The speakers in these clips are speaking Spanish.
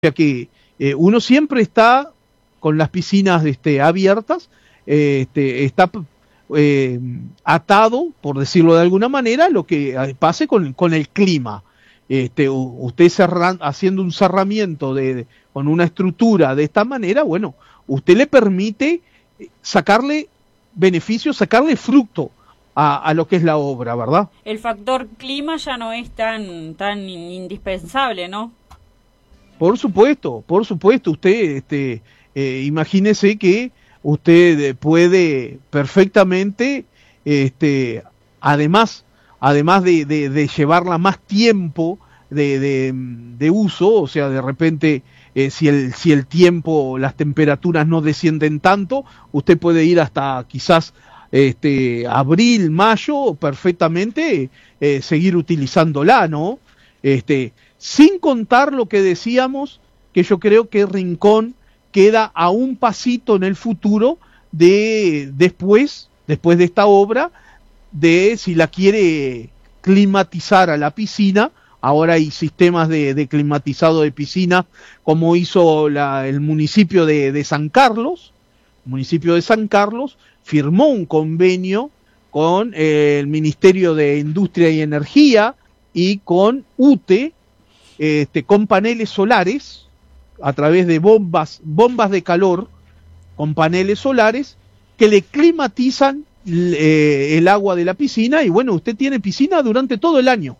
sea que uno siempre está con las piscinas abiertas, está atado, por decirlo de alguna manera, a lo que pase con el clima. Usted haciendo un cerramiento con una estructura de esta manera, bueno, usted le permite sacarle beneficio, sacarle fruto a lo que es la obra, ¿verdad? El factor clima ya no es tan indispensable, ¿no? Por supuesto, usted imagínese que usted puede perfectamente, además de llevarla más tiempo de uso, o sea, de repente, si el tiempo, las temperaturas no descienden tanto, usted puede ir hasta quizás abril, mayo, perfectamente, seguir utilizándola, ¿no? Sin contar lo que decíamos, que yo creo que Rincón queda a un pasito en el futuro después de esta obra, de si la quiere climatizar a la piscina. Ahora hay sistemas de climatizado de piscina, como hizo el municipio de San Carlos. El municipio de San Carlos firmó un convenio con el Ministerio de Industria y Energía y con UTE, con paneles solares, a través de bombas de calor, con paneles solares, que le climatizan el agua de la piscina, y bueno, usted tiene piscina durante todo el año.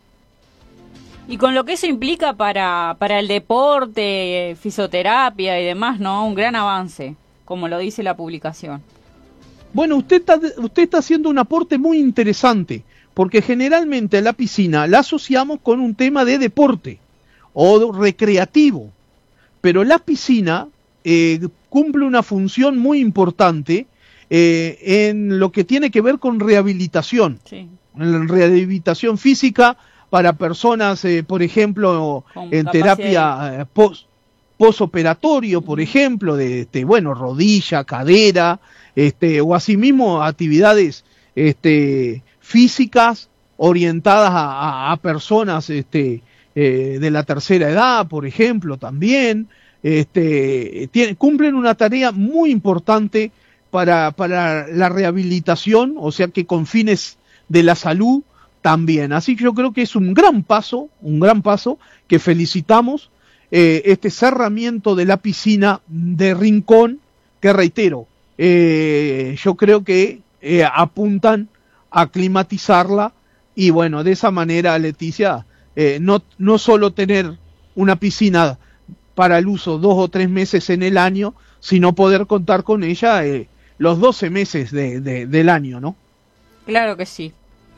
Y con lo que eso implica para el deporte, fisioterapia y demás, ¿no? Un gran avance, como lo dice la publicación. Bueno, usted está haciendo un aporte muy interesante, porque generalmente a la piscina la asociamos con un tema de deporte o recreativo, pero la piscina cumple una función muy importante en lo que tiene que ver con rehabilitación, sí. En rehabilitación física para personas, por ejemplo, con en terapia posoperatorio, por ejemplo, de rodilla, cadera, o asimismo actividades físicas orientadas a personas de la tercera edad, por ejemplo, también cumplen una tarea muy importante para la rehabilitación, o sea que con fines de la salud también. Así que yo creo que es un gran paso que felicitamos, este cerramiento de la piscina de Rincón, que reitero, yo creo que apuntan a climatizarla, y bueno, de esa manera, Leticia, no solo tener una piscina para el uso 2 o 3 meses en el año, sino poder contar con ella los 12 meses del año, ¿no? Claro que sí.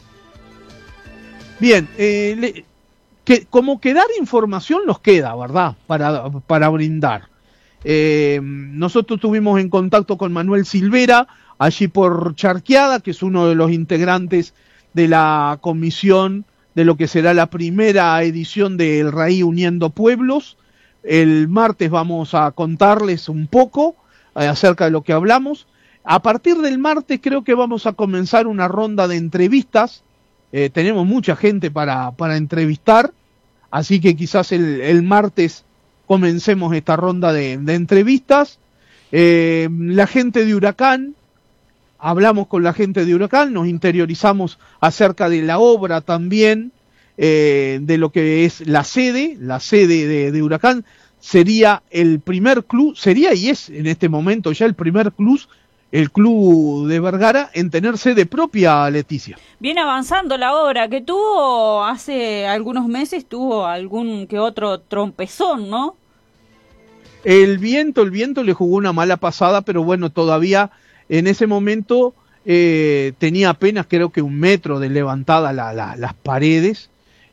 Bien, como que dar información nos queda, ¿verdad? Para brindar. Nosotros estuvimos en contacto con Manuel Silvera, allí por Charqueada, que es uno de los integrantes de la comisión de lo que será la primera edición del RAI Uniendo Pueblos. El martes vamos a contarles un poco acerca de lo que hablamos. A partir del martes creo que vamos a comenzar una ronda de entrevistas. Tenemos mucha gente para entrevistar, así que quizás el martes comencemos esta ronda de entrevistas. La gente de Huracán, hablamos con la gente de Huracán, nos interiorizamos acerca de la obra también, de lo que es la sede de Huracán. Sería el primer club, sería y es en este momento ya el primer club, el club de Vergara, en tener sede propia, Leticia. Viene avanzando la obra, que tuvo hace algunos meses, tuvo algún que otro trompezón, ¿no? El viento le jugó una mala pasada, pero bueno, todavía en ese momento tenía apenas, creo que 1 metro de levantada las paredes,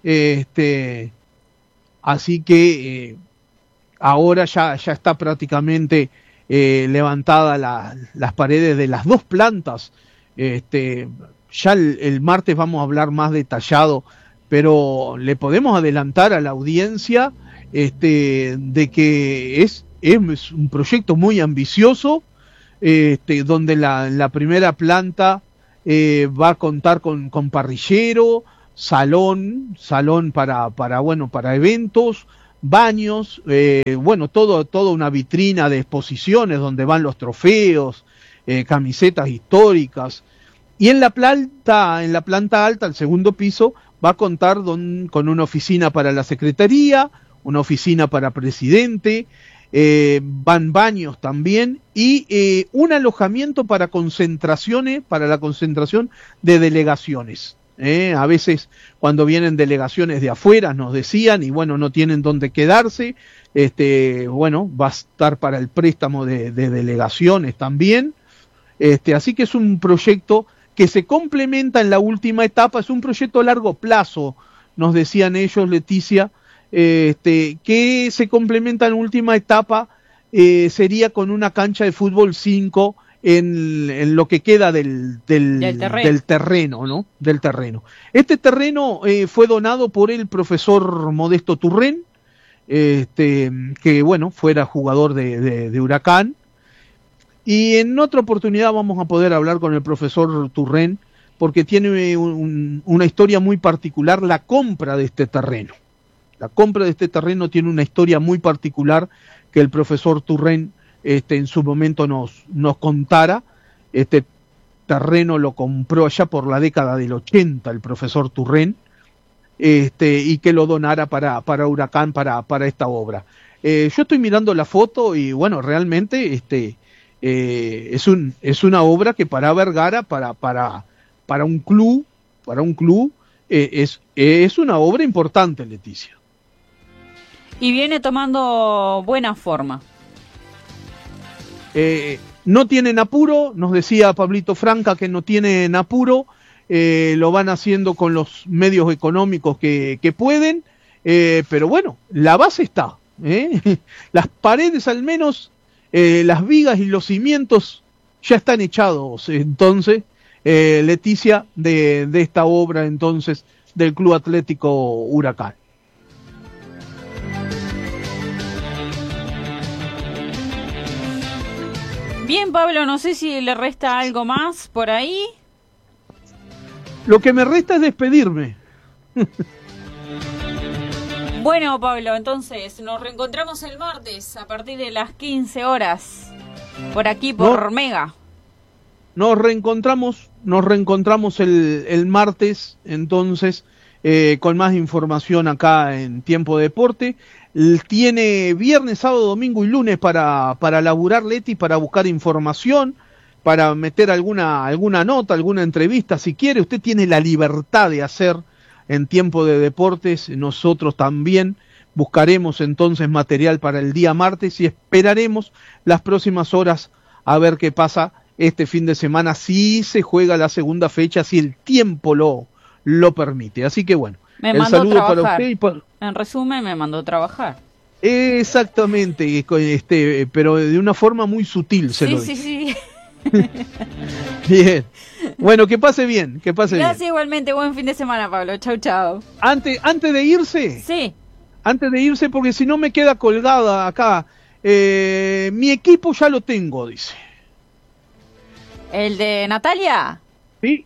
así que ahora ya está prácticamente levantada las paredes de las 2 plantas. Ya el martes vamos a hablar más detallado, pero le podemos adelantar a la audiencia de que es un proyecto muy ambicioso, donde la primera planta va a contar con parrillero, salón para eventos, baños, bueno, toda una vitrina de exposiciones donde van los trofeos, camisetas históricas. Y en la planta alta, el segundo piso, va a contar con una oficina para la secretaría, una oficina para presidente, van baños también y un alojamiento para concentraciones, para la concentración de delegaciones. A veces cuando vienen delegaciones de afuera nos decían y bueno, no tienen dónde quedarse, bueno, va a estar para el préstamo de delegaciones también, así que es un proyecto que se complementa en la última etapa, es un proyecto a largo plazo, nos decían ellos, Leticia, que se complementa en última etapa, sería con una cancha de fútbol 5 en lo que queda del terreno, ¿no? Del terreno. Este terreno fue donado por el profesor Modesto Turrén, que bueno, fuera jugador de Huracán. Y en otra oportunidad vamos a poder hablar con el profesor Turrén, porque tiene una historia muy particular, la compra de este terreno. La compra de este terreno tiene una historia muy particular que el profesor Turrén en su momento nos contara. Este terreno lo compró allá por la década del 80 el profesor Turrén, y que lo donara para Huracán, para esta obra. Yo estoy mirando la foto y bueno, realmente es una obra que para Vergara, para un club, es una obra importante, Leticia. Y viene tomando buena forma. No tienen apuro, nos decía Pablito Franca que no tienen apuro, lo van haciendo con los medios económicos que pueden, pero bueno, la base está, las paredes al menos, las vigas y los cimientos ya están echados, entonces, Leticia, de esta obra entonces del Club Atlético Huracán. Bien, Pablo, no sé si le resta algo más por ahí. Lo que me resta es despedirme. Bueno, Pablo, entonces nos reencontramos el martes a partir de las 15 horas por aquí, por Mega. Nos reencontramos el martes, entonces, con más información acá en Tiempo de Deporte. Tiene viernes, sábado, domingo y lunes para laburar, Leti, para buscar información, para meter alguna nota, alguna entrevista, si quiere. Usted tiene la libertad de hacer en Tiempo de Deportes. Nosotros también buscaremos entonces material para el día martes y esperaremos las próximas horas a ver qué pasa este fin de semana, si se juega la segunda fecha, si el tiempo lo permite. Así que bueno, el saludo para usted. En resumen, me mandó a trabajar. Exactamente, pero de una forma muy sutil se lo dice. Sí. Bien. Bueno, que pase bien, Gracias bien. Igualmente, buen fin de semana, Pablo. Chau. Antes de irse. Sí. Antes de irse, porque si no me queda colgada acá. Mi equipo ya lo tengo, dice. ¿El de Natalia? Sí.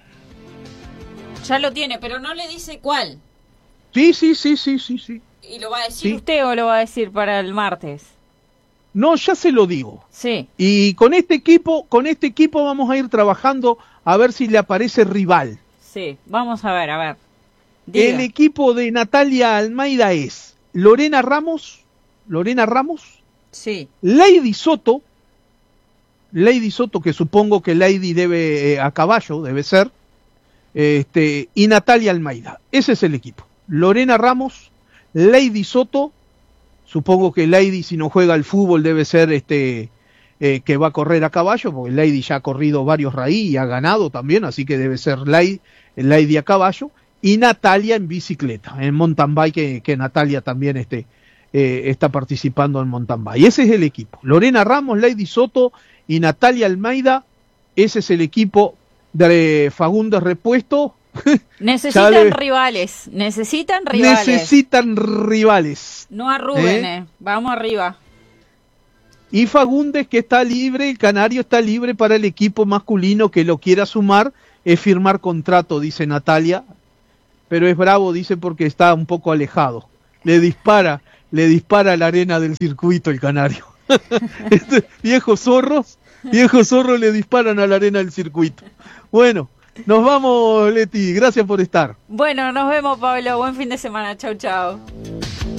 Ya lo tiene, pero no le dice cuál. Sí. ¿Y lo va a decir usted o lo va a decir para el martes? No, ya se lo digo. Sí. Y con este equipo vamos a ir trabajando a ver si le aparece rival. Sí, vamos a ver. Diga. El equipo de Natalia Almeida es Lorena Ramos. Sí. Lady Soto, que supongo que Lady debe a caballo, debe ser. Y Natalia Almeida. Ese es el equipo. Lorena Ramos, Lady Soto, supongo que Lady, si no juega al fútbol, debe ser que va a correr a caballo, porque Lady ya ha corrido varios raíz y ha ganado también, así que debe ser Lady a caballo, y Natalia en bicicleta, en mountain bike, que Natalia también está participando en mountain bike. Ese es el equipo. Lorena Ramos, Lady Soto y Natalia Almeida, ese es el equipo de Fagundes Repuesto. Necesitan rivales. Necesitan rivales. No arruguen, vamos arriba. Y Fagundes, que está libre, el canario está libre para el equipo masculino que lo quiera sumar, es firmar contrato, dice Natalia, pero es bravo, dice, porque está un poco alejado. Le dispara le dispara a la arena del circuito el canario. Viejos zorros le disparan a la arena del circuito. Bueno, nos vamos, Leti, gracias por estar. Bueno, nos vemos, Pablo, buen fin de semana, chau, chau.